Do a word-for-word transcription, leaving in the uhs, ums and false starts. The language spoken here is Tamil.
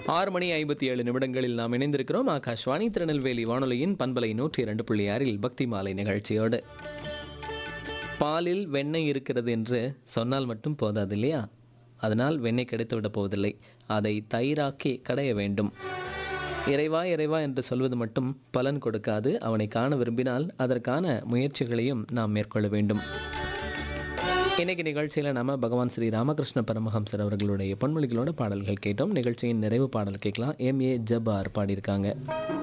ஆறு மணி ஐம்பத்தி ஏழு நிமிடங்களில் நாம் இணைந்திருக்கிறோம் ஆகாஷ்வாணி திருநெல்வேலி வானொலியின் பண்பலை நூற்றி இரண்டு புள்ளி ஆறில் பக்தி மாலை நிகழ்ச்சியோடு. பாலில் வெண்ணெய் இருக்கிறது என்று சொன்னால் மட்டும் போதாது இல்லையா? அதனால் வெண்ணெய் கிடைத்து விட போவதில்லை, அதை தயிராக்கி கடைய வேண்டும். இறைவா இறைவா என்று சொல்வது மட்டும் பலன் கொடுக்காது. அவனை காண விரும்பினால் அதற்கான முயற்சிகளையும் நாம் மேற்கொள்ள வேண்டும். இன்னைக்கு நிகழ்ச்சியில் நம்ம பகவான் ஸ்ரீ ராமகிருஷ்ண பரமஹம்சர் அவர்களுடைய பொன்மொழிகளோட பாடல்கள் கேட்டோம். நிகழ்ச்சியின் நிறைவு பாடல் கேட்கலாம். எம் ஏ ஜபார் பாடியிருக்காங்க.